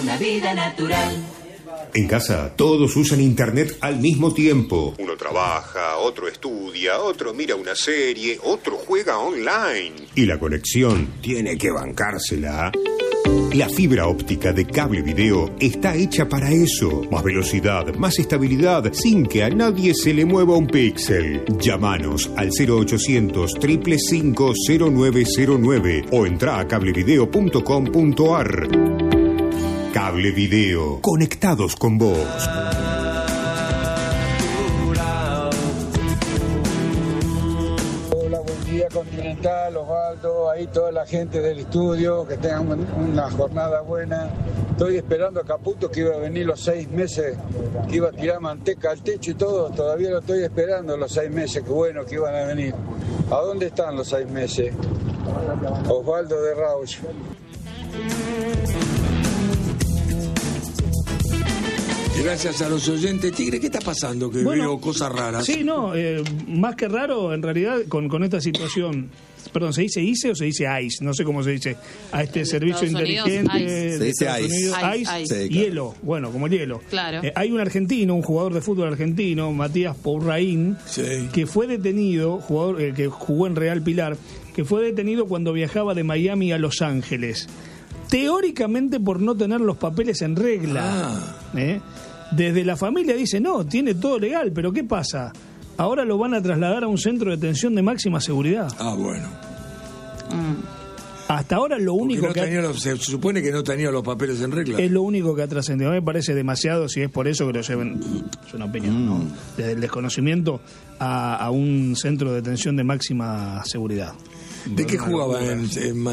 Una vida natural. En casa, todos usan internet al mismo tiempo. Uno trabaja, otro estudia, otro mira una serie, otro juega online. Y la conexión tiene que bancársela. La fibra óptica de Cable Video está hecha para eso. Más velocidad, más estabilidad, sin que a nadie se le mueva un píxel. Llámanos al 0800 555 0909 o entra a cablevideo.com.ar. Cable Video, conectados con vos. Hola, buen día Continental, Osvaldo, ahí toda la gente del estudio, que tengan una jornada buena. Estoy esperando a Caputo, que iba a venir los 6 meses, que iba a tirar manteca al techo y todo. Todavía lo estoy esperando los 6 meses, que bueno que iban a venir. ¿A dónde están los 6 meses? Osvaldo de Rauch. Gracias a los oyentes. Tigre, ¿qué está pasando? Que veo cosas raras. Sí, no, más que raro, en realidad, con esta situación. Perdón, ¿se dice ICE o se dice ICE? No sé cómo se dice. A este servicio inteligente de Estados Unidos. ICE. Sí, hielo. Bueno, como el hielo. Claro. Hay un argentino, un jugador de fútbol argentino, Matías Pourraín, que fue detenido, jugador que jugó en Real Pilar, que fue detenido cuando viajaba de Miami a Los Ángeles. Teóricamente por no tener los papeles en regla. Desde la familia dice, no, tiene todo legal, pero ¿qué pasa? Ahora lo van a trasladar a un centro de detención de máxima seguridad. Ah, bueno. Hasta ahora lo único se supone que no tenía los papeles en regla. Es lo único que ha trascendido. Me parece demasiado, si es por eso que lo lleven, es una opinión, ¿no? Desde el desconocimiento a un centro de detención de máxima seguridad. ¿De qué jugaba en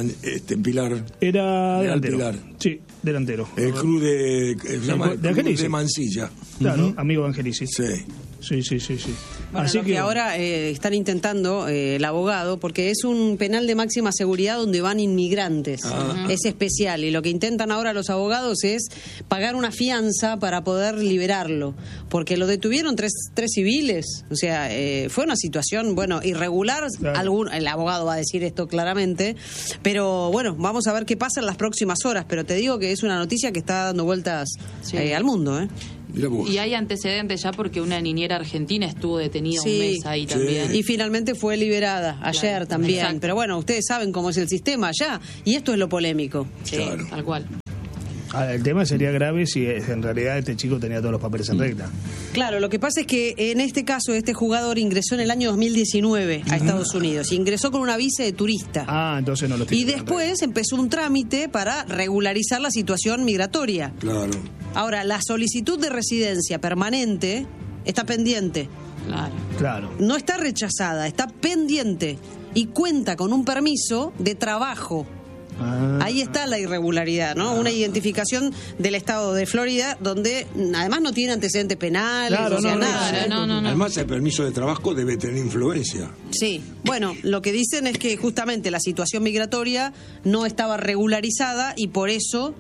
Pilar? Era delantero. Pilar. Sí, delantero. El club de Angelici. De Mansilla. Claro, amigo de Angelici. Sí. Sí. Bueno, así que ahora están intentando el abogado, porque es un penal de máxima seguridad donde van inmigrantes. Es especial, y lo que intentan ahora los abogados es pagar una fianza para poder liberarlo, porque lo detuvieron tres civiles. O sea, fue una situación, irregular. Claro. El abogado va a decir esto claramente, pero bueno, vamos a ver qué pasa en las próximas horas. Pero te digo que es una noticia que está dando vueltas al mundo, Y hay antecedentes ya, porque una niñera argentina estuvo detenida un mes ahí también. Y finalmente fue liberada ayer también. Exacto. Pero bueno, ustedes saben cómo es el sistema allá, y esto es lo polémico. Sí, tal cual. El tema sería grave si en realidad este chico tenía todos los papeles en regla. Claro, lo que pasa es que en este caso este jugador ingresó en el año 2019 a Estados Unidos, y ingresó con una visa de turista. Entonces no lo tiene. Y después empezó un trámite para regularizar la situación migratoria. Claro. Ahora, la solicitud de residencia permanente está pendiente. Claro. No está rechazada, está pendiente y cuenta con un permiso de trabajo. Ahí está la irregularidad, ¿no? Una identificación del estado de Florida, donde además no tiene antecedentes penales, nada. No. Además, el permiso de trabajo debe tener influencia. Sí, bueno, lo que dicen es que justamente la situación migratoria no estaba regularizada, y por eso,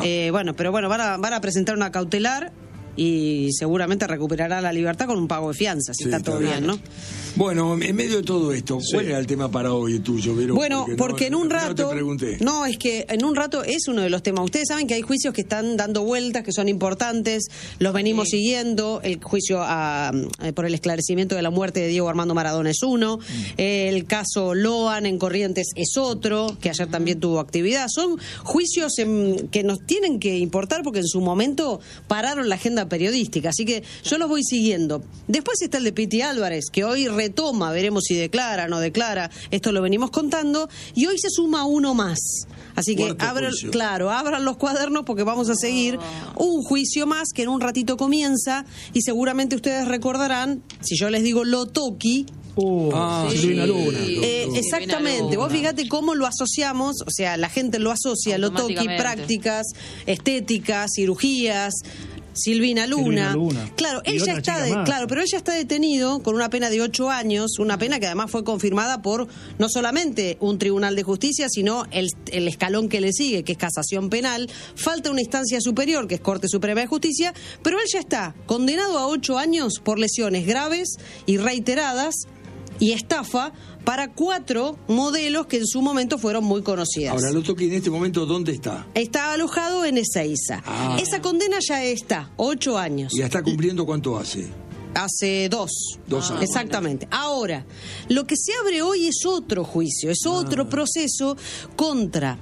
van a presentar una cautelar y seguramente recuperará la libertad con un pago de fianza, si está todo bien, ¿no? Bueno, en medio de todo esto, ¿cuál era el tema para hoy tuyo, Vero? Bueno, porque en un rato... No te pregunté. No, es que en un rato es uno de los temas. Ustedes saben que hay juicios que están dando vueltas, que son importantes, los venimos siguiendo. El juicio por el esclarecimiento de la muerte de Diego Armando Maradona es uno. El caso Loan en Corrientes es otro, que ayer también tuvo actividad. Son juicios que nos tienen que importar, porque en su momento pararon la agenda periodística. Así que yo los voy siguiendo. Después está el de Piti Álvarez, que hoy retoma, veremos si declara o no declara, esto lo venimos contando, y hoy se suma uno más. Así que abran los cuadernos, porque vamos a seguir un juicio más que en un ratito comienza, y seguramente ustedes recordarán, si yo les digo Lotoki, Silvina Luna. Exactamente, vos fíjate cómo lo asociamos, o sea, la gente lo asocia, Lotoki, prácticas estéticas, cirugías. Silvina Luna. Claro, pero ella está detenido con una pena de 8 años, una pena que además fue confirmada por no solamente un tribunal de justicia, sino el escalón que le sigue, que es casación penal. Falta una instancia superior, que es Corte Suprema de Justicia, pero él ya está condenado a 8 años por lesiones graves y reiteradas, y estafa para 4 modelos que en su momento fueron muy conocidas. Ahora, Lotoki en este momento, ¿dónde está? Está alojado en Ezeiza. Esa condena ya está, 8 años. ¿Y ya está cumpliendo cuánto hace? Hace 2 años. Exactamente. Ahora, lo que se abre hoy es otro juicio, es otro proceso contra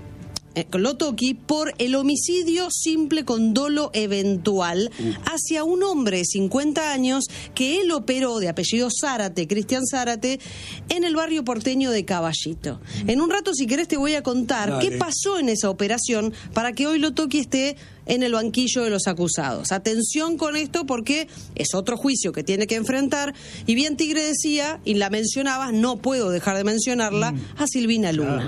Lotoki por el homicidio simple con dolo eventual hacia un hombre de 50 años que él operó, de apellido Zárate, Cristian Zárate, en el barrio porteño de Caballito. En un rato, si querés, te voy a contar qué pasó en esa operación para que hoy Lotoki esté en el banquillo de los acusados. Atención con esto porque es otro juicio que tiene que enfrentar, y bien Tigre decía, y la mencionabas, no puedo dejar de mencionarla, a Silvina Luna.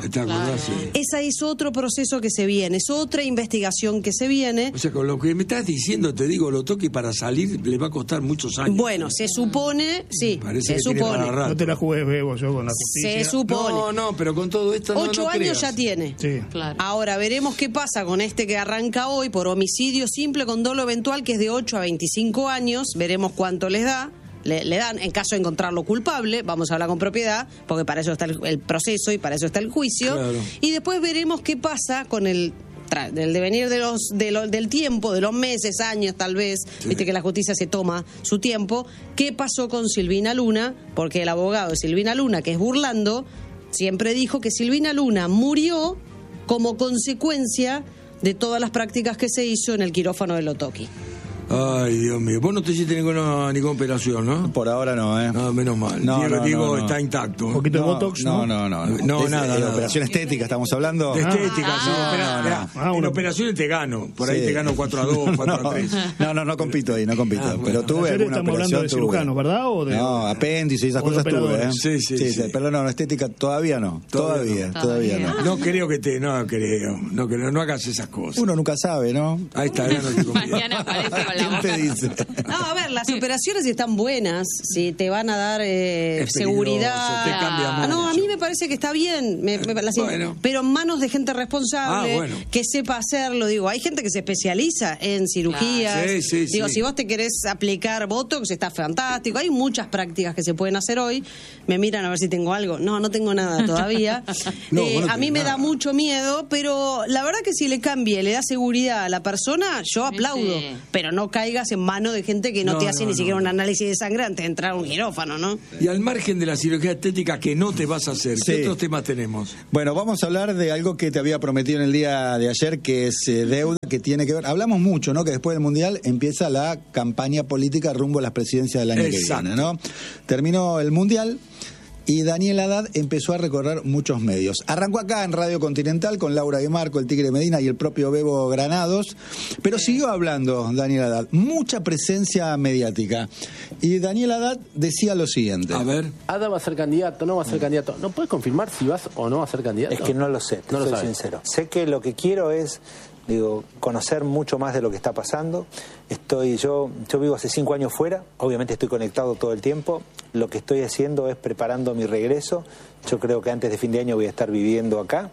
Esa es otro proceso que se viene, es otra investigación que se viene. O sea, con lo que me estás diciendo, te digo, Lotoki para salir le va a costar muchos años. Bueno, se supone, sí, se supone. No te la juegues, Bebo, yo con la justicia. Se supone. No, pero con todo esto 8 años creas. ya tiene. Sí. Claro. Ahora veremos qué pasa con este que arranca hoy por homicidio simple con dolo eventual, que es de 8 a 25 años. Veremos cuánto les da. Le dan, en caso de encontrarlo culpable, vamos a hablar con propiedad, porque para eso está el proceso y para eso está el juicio. Claro. Y después veremos qué pasa con del devenir del tiempo, de los meses, años tal vez, viste que la justicia se toma su tiempo. ¿Qué pasó con Silvina Luna? Porque el abogado de Silvina Luna, que es Burlando, siempre dijo que Silvina Luna murió como consecuencia de todas las prácticas que se hizo en el quirófano de Lotoki. Ay, Dios mío. Vos no te hiciste ninguna operación, ¿no? Por ahora no, ¿eh? No, menos mal. Diego está intacto. Un poquito de Botox, ¿no? No, nada. Operación estética, ¿estamos hablando? De estética, sí. En bueno. operaciones te gano. Por ahí te gano 4-2, 4-3. No compito ahí, no compito. Bueno. Pero tuve Ayer alguna estamos hablando operación. de cirujanos, ¿verdad? ¿O de, no, apéndice y esas o de cosas tuve, ¿eh? operadores? Sí. Pero no, estética todavía no. Todavía no. No creo que no hagas esas cosas. Uno nunca sabe, ¿no? Ahí está, ya no te confío. Mañana aparece con la ¿Quién boca. te dice? No, a ver, las operaciones están buenas, si te van a dar seguridad. Te cambia mucho. No, a mí me parece que está bien, Bueno. pero en manos de gente responsable, bueno. que sepa hacerlo. Digo, hay gente que se especializa en cirugías. Claro. Sí, Digo, sí. si vos te querés aplicar Botox, está fantástico. Hay muchas prácticas que se pueden hacer hoy. Me miran a ver si tengo algo. No tengo nada todavía. A mí me da mucho miedo, pero la verdad que si le cambie, le da seguridad a la persona, yo aplaudo. Sí. Pero no caigas en manos de gente que no te hace ni siquiera un análisis de sangre antes de entrar a un quirófano, ¿no? Y al margen de la cirugía estética que no te vas a hacer, ¿qué otros temas tenemos? Bueno, vamos a hablar de algo que te había prometido en el día de ayer, que es deuda, que tiene que ver. Hablamos mucho, ¿no? Que después del Mundial empieza la campaña política rumbo a las presidencias del año que viene, ¿no? Terminó el Mundial y Daniel Haddad empezó a recorrer muchos medios. Arrancó acá en Radio Continental con Laura de Marco, el Tigre Medina y el propio Bebo Granados, pero siguió hablando Daniel Haddad, mucha presencia mediática. Y Daniel Haddad decía lo siguiente. A ver. Haddad va a ser candidato, no va a ser candidato. ¿No puedes confirmar si vas o no a ser candidato? Es que no lo sé, No lo soy sabes. sincero. Sé que lo que quiero es, conocer mucho más de lo que está pasando. Yo vivo hace 5 años fuera, obviamente estoy conectado todo el tiempo. Lo que estoy haciendo es preparando mi regreso. Yo creo que antes de fin de año voy a estar viviendo acá.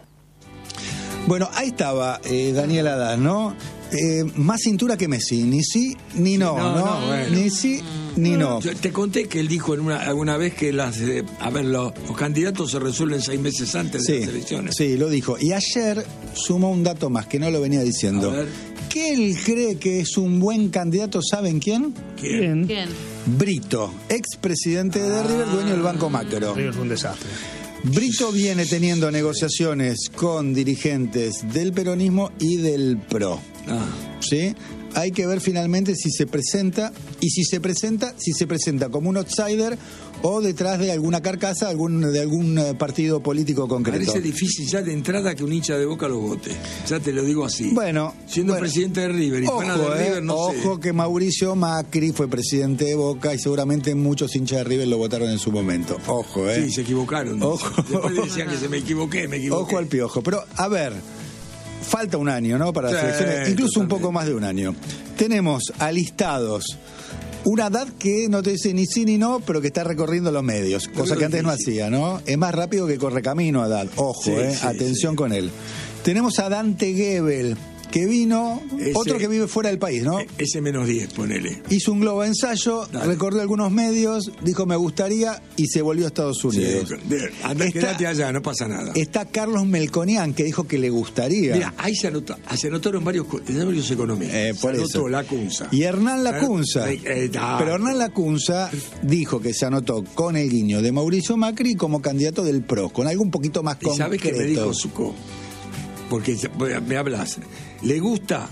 Bueno, ahí estaba Daniel Haddad, ¿no? Más cintura que Messi, ni sí ni no, ¿no? Bueno. Ni sí ni no. Yo te conté que él dijo alguna vez que los candidatos se resuelven 6 meses antes de las elecciones. Sí, lo dijo. Y ayer sumó un dato más que no lo venía diciendo. A ver. Que él cree que es un buen candidato, ¿saben quién? ¿Quién? Brito, expresidente de River, dueño del Banco Macro. River fue un desastre. Brito viene teniendo negociaciones con dirigentes del peronismo y del PRO. ¿Sí? Hay que ver finalmente si se presenta, y si se presenta como un outsider o detrás de alguna carcasa de algún partido político concreto. Parece difícil ya de entrada que un hincha de Boca lo vote. Ya te lo digo así. Bueno, siendo presidente de River y fan de River, no sé. Ojo que Mauricio Macri fue presidente de Boca y seguramente muchos hinchas de River lo votaron en su momento. Ojo, Sí, se equivocaron. Ojo. Después decían que me equivoqué. Ojo al piojo. Pero, a ver, falta un año, ¿no? Para las elecciones, incluso un poco más de un año. Tenemos alistados una Haddad que no te dice ni sí ni no, pero que está recorriendo los medios, cosa que antes no hacía, ¿no? Es más rápido que Correcamino Haddad. Ojo, atención con él. Tenemos a Dante Gebel, que vino, otro que vive fuera del país, ¿no? Ese -10, ponele. Hizo un globo ensayo, recorrió algunos medios, dijo me gustaría y se volvió a Estados Unidos. Sí, quédate allá, no pasa nada. Está Carlos Melconian, que dijo que le gustaría. Mira, ahí se anotaron varios economistas. Por se eso. anotó Lacunza. Y Hernán Lacunza. Pero Hernán Lacunza dijo que se anotó con el guiño de Mauricio Macri como candidato del PRO, con algo un poquito más concreto. ¿Sabes qué me dijo Zucco? Porque me hablas. Le gusta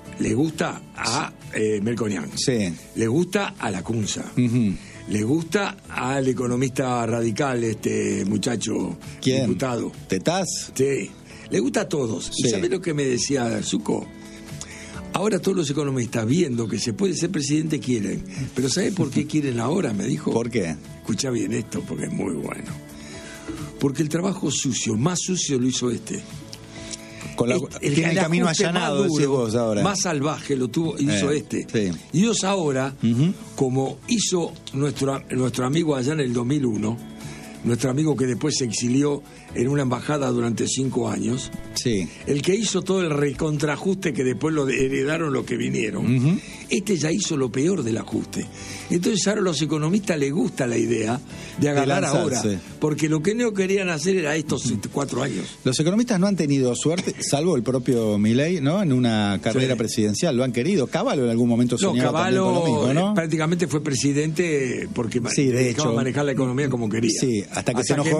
a Melconian. Sí. Le gusta a Lacunza. Le gusta al economista radical, este muchacho. ¿Quién? Diputado. ¿Tetaz? Sí. Le gusta a todos. Sí. ¿Y sabes lo que me decía Zucco? Ahora todos los economistas, viendo que se puede ser presidente, quieren. Pero ¿sabes por qué quieren ahora? Me dijo. ¿Por qué? Escucha bien esto, porque es muy bueno. Porque el trabajo sucio, más sucio lo hizo este. Tiene el camino allanado, decís vos ahora. Más salvaje lo hizo este. Sí. Y ellos ahora, como hizo nuestro amigo allá en el 2001, nuestro amigo que después se exilió en una embajada durante 5 años, sí, el que hizo todo el recontrajuste que después lo heredaron los que vinieron, este ya hizo lo peor del ajuste. Entonces ahora a los economistas les gusta la idea de agarrar ahora, porque lo que no querían hacer era estos 4 años. Los economistas no han tenido suerte, salvo el propio Milei, ¿no? En una carrera presidencial, lo han querido. Cavallo en algún momento soñaba Cavallo también con lo mismo, ¿no? Prácticamente fue presidente porque de hecho, manejar la economía como quería. Sí, hasta que se enojó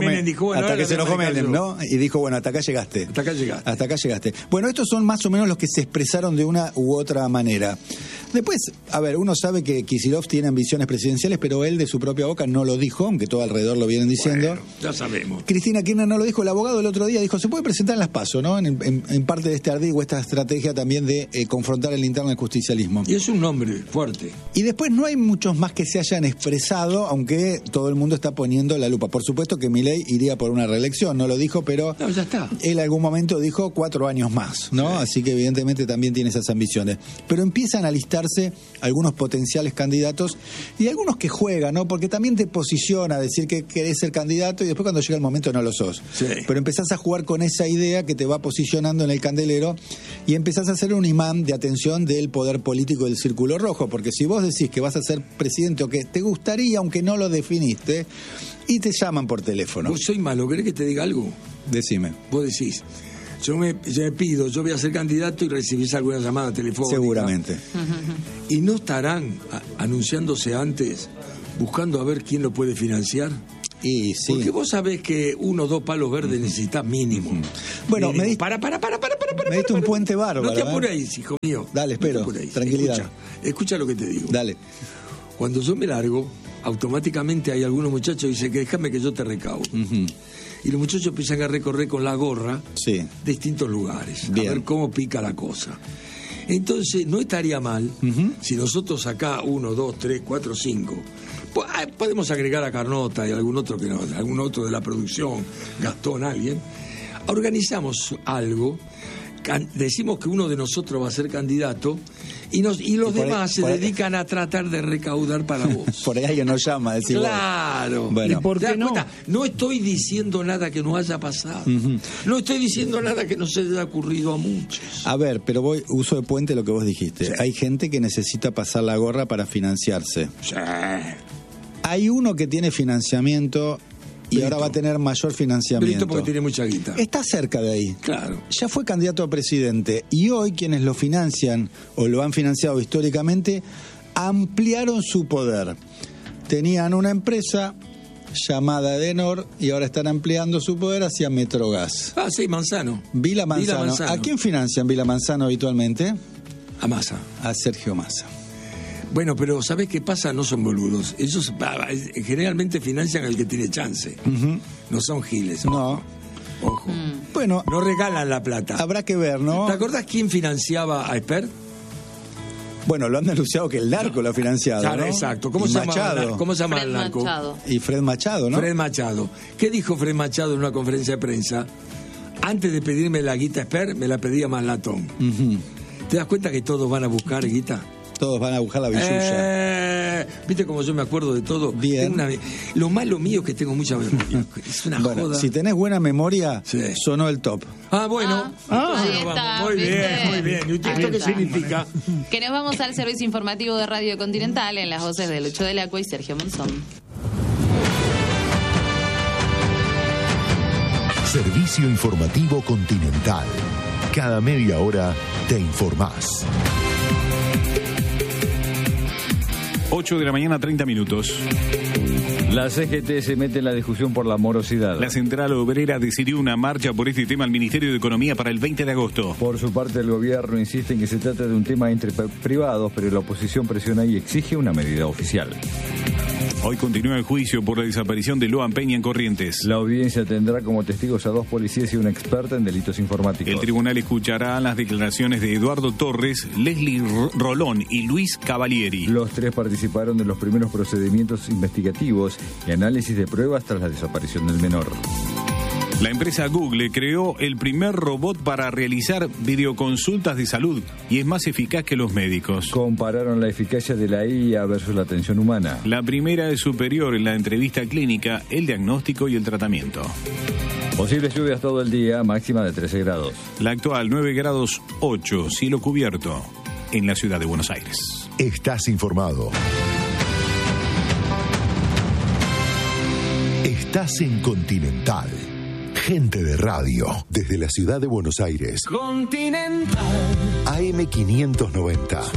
Menem, ¿no? Y dijo, bueno, hasta acá llegaste. Hasta acá llegaste. Bueno, estos son más o menos los que se expresaron de una u otra manera. Después, a ver, uno sabe que Kicillof tiene ambiciones presidenciales, pero él de su propia boca no lo dijo, aunque todo alrededor lo vienen diciendo. Bueno, ya sabemos. Cristina Kirchner no lo dijo. El abogado el otro día dijo, se puede presentar en las PASO, ¿no? En parte de este ardid o esta estrategia también de confrontar el interno del justicialismo. Y es un nombre fuerte. Y después no hay muchos más que se hayan expresado, aunque todo el mundo está poniendo la lupa. Por supuesto que Milei iría por una reelección, no lo dijo, pero ya está. Él en algún momento dijo 4 años más, ¿no? Sí. Así que evidentemente también tiene esas ambiciones. Pero empiezan a listarse algunos potenciales candidatos y algunos que juegan, ¿no? Porque también te posiciona a decir que querés ser candidato y después cuando llega el momento no lo sos. Sí. Pero empezás a jugar con esa idea que te va posicionando en el candelero y empezás a ser un imán de atención del poder político del Círculo Rojo, porque si vos decís que vas a ser presidente o que te gustaría, aunque no lo definiste, y te llaman por teléfono. Vos soy malo, ¿querés que te diga algo? Decime. Vos decís, yo me pido, yo voy a ser candidato y recibís alguna llamada telefónica. Seguramente. ¿Y no estarán anunciándose antes, buscando a ver quién lo puede financiar? Y sí. Porque vos sabés que 1 o 2 palos verdes necesitas mínimo. Bueno, mínimo. Me diste un puente bárbaro. No te apures, hijo mío. Dale, espero. Tranquilidad. Escucha lo que te digo. Dale. Cuando yo me largo, automáticamente hay algunos muchachos que dicen que déjame que yo te recaudo. Y los muchachos empiezan a recorrer con la gorra distintos lugares. Bien. A ver cómo pica la cosa. Entonces, no estaría mal si nosotros acá 1, 2, 3, 4, 5 podemos agregar a Carnota y algún otro que no, algún otro de la producción, Gastón, alguien, organizamos algo, decimos que uno de nosotros va a ser candidato y los demás se dedican a tratar de recaudar para vos. Por ahí alguien nos llama, decimos. Claro. Bueno. ¿Y por qué no? No estoy diciendo nada que no haya pasado. No estoy diciendo nada que no se haya ocurrido a muchos. A ver, pero uso de puente lo que vos dijiste. Sí. Hay gente que necesita pasar la gorra para financiarse. Sí. Hay uno que tiene financiamiento y ahora va a tener mayor financiamiento. Porque tiene mucha guita. Está cerca de ahí. Claro. Ya fue candidato a presidente y hoy quienes lo financian o lo han financiado históricamente ampliaron su poder. Tenían una empresa llamada Edenor y ahora están ampliando su poder hacia Metrogas. Ah, sí, Manzano. Vila Manzano. ¿A quién financian Vila Manzano habitualmente? A Massa. A Sergio Massa. Bueno, pero ¿sabés qué pasa? No son boludos. Ellos generalmente financian al que tiene chance. No son giles. No. Ojo. Bueno. No regalan la plata. Habrá que ver, ¿no? ¿Te acordás quién financiaba a Esper? Bueno, lo han denunciado que el narco lo ha financiado, claro, ¿no? Exacto. ¿Cómo se llama el narco? Machado. Y Fred Machado, ¿no? Fred Machado. ¿Qué dijo Fred Machado en una conferencia de prensa? Antes de pedirme la guita Esper, me la pedía más latón. ¿Te das cuenta que todos van a buscar guita? Todos van a buscar la billulla. Viste como yo me acuerdo de todo. Bien. Lo malo mío es que tengo mucha memoria. Es una joda. Si tenés buena memoria, sonó el top. Bueno. Ahí está, muy bien. ¿Y esto qué significa? Que nos vamos al servicio informativo de Radio Continental en las voces de Lucho Delacua y Sergio Monzón. Servicio informativo Continental. Cada media hora te informás. 8 de la mañana, 30 minutos. La CGT se mete en la discusión por la morosidad. La Central Obrera decidió una marcha por este tema al Ministerio de Economía para el 20 de agosto. Por su parte, el gobierno insiste en que se trata de un tema entre privados, pero la oposición presiona y exige una medida oficial. Hoy continúa el juicio por la desaparición de Loan Peña en Corrientes. La audiencia tendrá como testigos a 2 policías y una experta en delitos informáticos. El tribunal escuchará las declaraciones de Eduardo Torres, Leslie Rolón y Luis Cavalieri. Los 3 participaron de los primeros procedimientos investigativos y análisis de pruebas tras la desaparición del menor. La empresa Google creó el primer robot para realizar videoconsultas de salud y es más eficaz que los médicos. Compararon la eficacia de la IA versus la atención humana. La primera es superior en la entrevista clínica, el diagnóstico y el tratamiento. Posibles lluvias todo el día, máxima de 13 grados. La actual 9 grados 8, cielo cubierto en la ciudad de Buenos Aires. Estás informado. Estás en Continental. Gente de radio, desde la ciudad de Buenos Aires. Continental. AM 590.